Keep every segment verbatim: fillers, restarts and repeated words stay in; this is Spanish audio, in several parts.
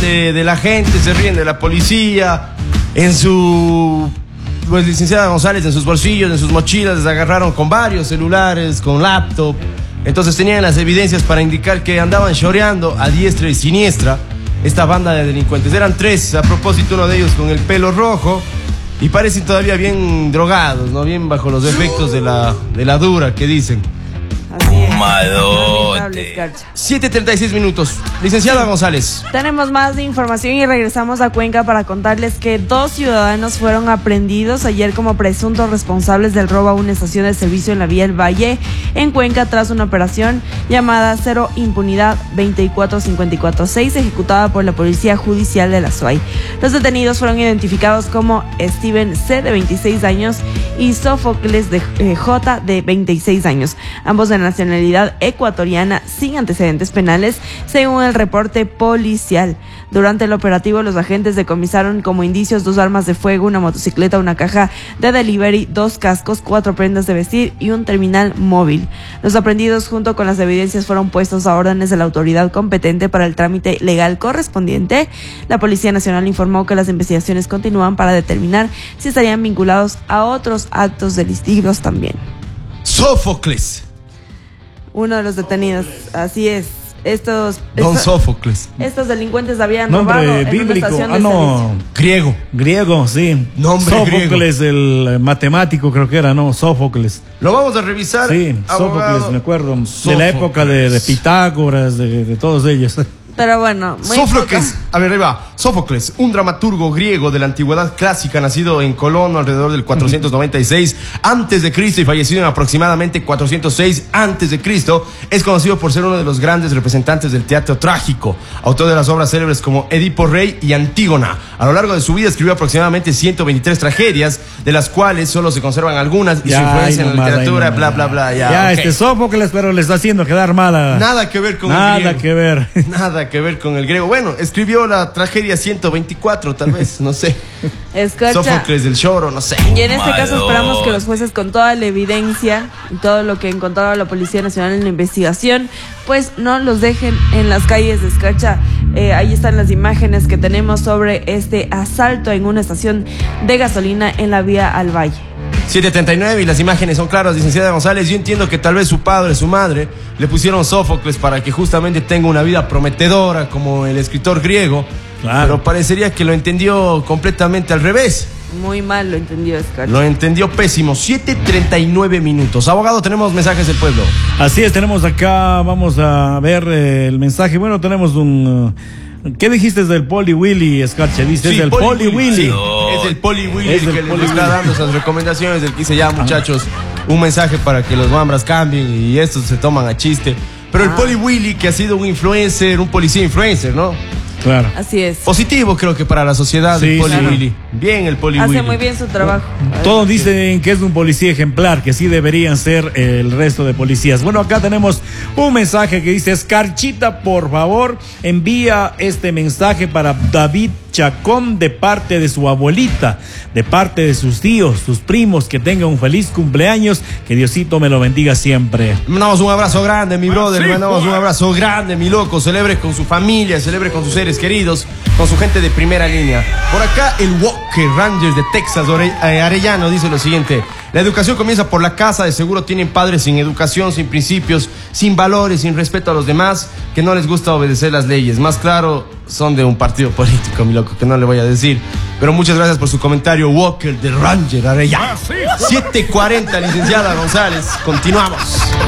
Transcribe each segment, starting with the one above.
de, de la gente, se ríen de la policía. En su... Pues licenciada González, en sus bolsillos, en sus mochilas, les agarraron con varios celulares, con laptop. Entonces tenían las evidencias para indicar que andaban choreando a diestra y siniestra esta banda de delincuentes. Eran tres, a propósito, uno de ellos con el pelo rojo y parecen todavía bien drogados, ¿no? Bien bajo los efectos de la, de la dura que dicen. Así es. Madote. siete treinta y seis minutos. Licenciada González. Tenemos más información y regresamos a Cuenca para contarles que dos ciudadanos fueron aprendidos ayer como presuntos responsables del robo a una estación de servicio en la vía El Valle, en Cuenca, tras una operación llamada Cero Impunidad veinticuatro cincuenta y cuatro seis, ejecutada por la Policía Judicial de la S U A Y. Los detenidos fueron identificados como Steven C., de veintiséis años, y Sófocles de, eh, J., de veintiséis años, ambos de nacionalidad ecuatoriana, sin antecedentes penales, según el reporte policial. Durante el operativo, los agentes decomisaron como indicios dos armas de fuego, una motocicleta, una caja de delivery, dos cascos, cuatro prendas de vestir y un terminal móvil. Los aprendidos, junto con las evidencias, fueron puestos a órdenes de la autoridad competente para el trámite legal correspondiente. La Policía Nacional informó que las investigaciones continúan para determinar si estarían vinculados a otros actos delictivos también. Sófocles. Uno de los detenidos, así es. Estos, Don estos, Sófocles. Estos delincuentes habían Nombre robado en bíblico. una estación de Ah, no. servicio. Griego. Griego, sí. Nombre Sófocles, griego. el matemático, creo que era, ¿no? Sófocles. Lo vamos a revisar. Sí, abogado. Sófocles, me acuerdo. Sófocles. De la época de, de Pitágoras, de, de todos ellos. Pero bueno, muy Sófocles, a ver, ahí va. Sófocles, un dramaturgo griego de la antigüedad clásica, nacido en Colono alrededor del cuatrocientos noventa y seis antes de Cristo y fallecido en aproximadamente cuatrocientos seis antes de Cristo, es conocido por ser uno de los grandes representantes del teatro trágico, autor de las obras célebres como Edipo Rey y Antígona. A lo largo de su vida escribió aproximadamente ciento veintitrés tragedias, de las cuales solo se conservan algunas y Ya, su influencia ay, en la nomás, literatura, ay, bla, nomás. bla, bla. Ya, Ya, ok. este Sófocles, pero le está haciendo quedar mala. Nada que ver con Nada el griego. que ver. Nada que ver con el griego. Bueno, escribió la tragedia ciento veinticuatro, tal vez, no sé. Escucha. Sófocles del Choro, no sé. Y en este caso esperamos que los jueces, con toda la evidencia y todo lo que encontraba la Policía Nacional en la investigación, pues no los dejen en las calles de Escacha. Eh, ahí están las imágenes que tenemos sobre este asalto en una estación de gasolina en la vía al Valle. siete treinta y nueve y las imágenes son claras, licenciada González. Yo entiendo que tal vez su padre, su madre, le pusieron Sófocles para que justamente tenga una vida prometedora como el escritor griego. Claro. Pero parecería que lo entendió completamente al revés. Muy mal lo entendió Escacha. Lo entendió pésimo. siete treinta y nueve minutos. Abogado, tenemos mensajes del pueblo. Así es, tenemos acá, vamos a ver eh, el mensaje. Bueno, tenemos un... Uh, ¿qué dijiste del Poli Willy, Escarcha? Dice, Sí, es el Poli Poli Willy. Willy. Sí, es el Poli Willy Es el el que Poli les está Willy. dando esas recomendaciones del que dice ya, muchachos, un mensaje para que los mambras cambien y estos se toman a chiste. Pero el Ah. Poli Willy, que ha sido un influencer, un policía influencer, ¿no? Claro. Así es. Positivo, creo que para la sociedad, Sí, el Poli claro. Willy. Bien, el Poli Hace Willy. muy bien su trabajo. Todos dicen que es un policía ejemplar, que sí deberían ser el resto de policías. Bueno, acá tenemos un mensaje que dice: Escarchita, por favor, envía este mensaje para David Chacón de parte de su abuelita, de parte de sus tíos, sus primos, que tenga un feliz cumpleaños, que Diosito me lo bendiga siempre. Le mandamos un abrazo grande, mi brother. Le mandamos un abrazo grande, mi loco. Celebre con su familia, celebre con sus seres queridos, con su gente de primera línea. Por acá, el Walker Rangers de Texas, Ore- eh, Arellano, dice lo siguiente: la educación comienza por la casa. De seguro tienen padres sin educación, sin principios, sin valores, sin respeto a los demás, que no les gusta obedecer las leyes. Más claro, son de un partido político, mi loco, que no le voy a decir. Pero muchas gracias por su comentario, Walker de Ranger Arellano. siete cuarenta, licenciada González. Continuamos.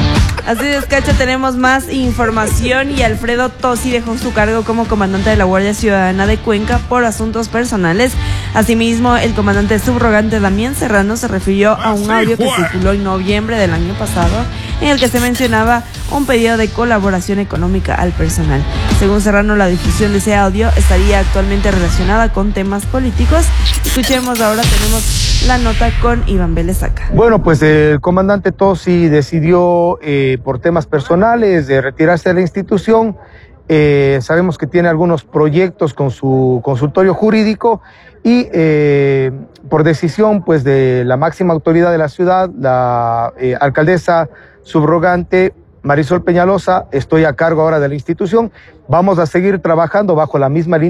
Así de Escacha, tenemos más información y Alfredo Tosi dejó su cargo como comandante de la Guardia Ciudadana de Cuenca por asuntos personales. Asimismo, el comandante subrogante Damián Serrano se refirió a un audio que circuló en noviembre del año pasado en el que se mencionaba un pedido de colaboración económica al personal. Según Serrano, la difusión de ese audio estaría actualmente relacionada con temas políticos. Escuchemos ahora, tenemos la nota con Iván Vélez acá. Bueno, pues el comandante Tosi decidió eh, por temas personales de retirarse de la institución. Eh, sabemos que tiene algunos proyectos con su consultorio jurídico y eh, por decisión pues de la máxima autoridad de la ciudad, la eh, alcaldesa subrogante Marisol Peñalosa, estoy a cargo ahora de la institución. Vamos a seguir trabajando bajo la misma línea